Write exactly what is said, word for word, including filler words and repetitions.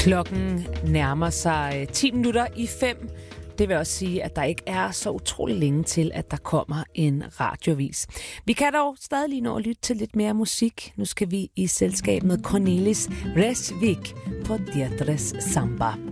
Klokken nærmer sig ti minutter i fem. Det vil også sige, at der ikke er så utrolig længe til, at der kommer en radiovis. Vi kan dog stadig lige nå at lytte til lidt mere musik. Nu skal vi i selskab med Cornelis Vreeswijk på Dietres Samba.